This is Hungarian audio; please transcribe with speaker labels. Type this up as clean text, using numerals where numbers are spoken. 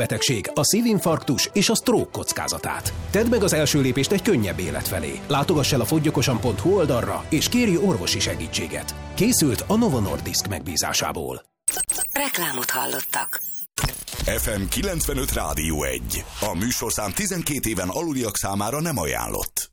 Speaker 1: betegség, a szívinfarktus és a stroke kockázatát. Tedd meg az első lépést egy könnyebb élet felé. Látogass el a foggyokosan.hu oldalra, és kérj orvosi segítséget. Készült a Novo Nordisk megbízásából.
Speaker 2: Reklámot hallottak.
Speaker 3: FM 95 Rádió 1. A műsorszám 12 éven aluliak számára nem ajánlott.